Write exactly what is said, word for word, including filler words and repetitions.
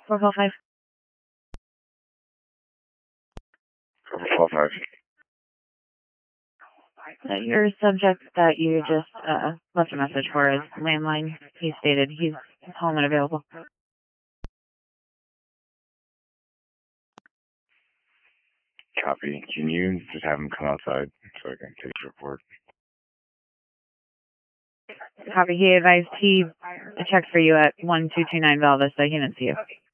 four four five. four four five. Uh, your subject that you just uh, left a message for is landline. He stated he's home and available. Copy. Can you just have him come outside so I can take his report? Copy. He advised he checked for you at one two two nine Valvis, so he didn't see you.